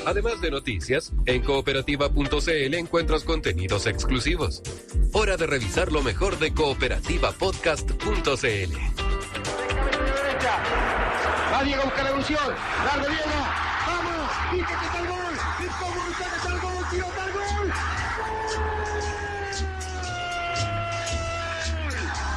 Además de noticias, en cooperativa.cl encuentras contenidos exclusivos. Hora de revisar lo mejor de cooperativapodcast.cl. Va Diego a buscar la evolución. Largo Diego. ¡Vamos! ¡Dice que está el gol! ¡Es como está el gol! ¡Tiro para el gol!